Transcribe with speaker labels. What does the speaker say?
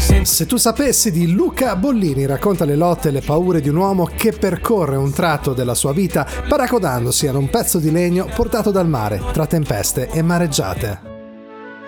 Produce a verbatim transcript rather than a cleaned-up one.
Speaker 1: Se tu sapessi di Luca Bollini, racconta le lotte e le paure di un uomo che percorre un tratto della sua vita paracodandosi ad un pezzo di legno portato dal mare tra tempeste e mareggiate.